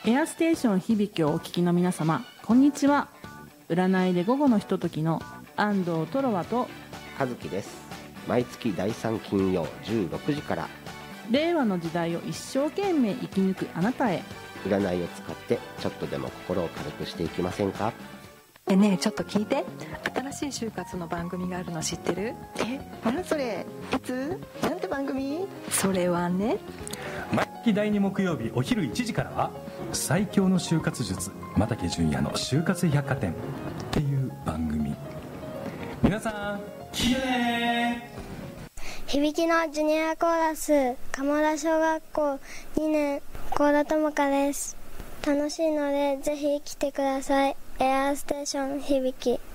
エアステーション響きをお聞きの皆様、こんにちは。占いで午後のひとときの安藤トロワと和樹です。毎月第3金曜16時から令和の時代を一生懸命生き抜くあなたへ、 占いを使ってちょっとでも心を軽くしていきませんか？ ねえちょっと聞いて、新しい就活の番組があるの知ってる？ 何それ？いつ？なんて番組？ それはね、 毎月第2木曜日お昼1時からは最強の就活術又竹純也の就活百貨店っていう番組。皆さん聞いてね。 響きのジュニアコーラス鴨田小学校2年高田智香です。楽しいのでぜひ来てください。エアーステーション響き。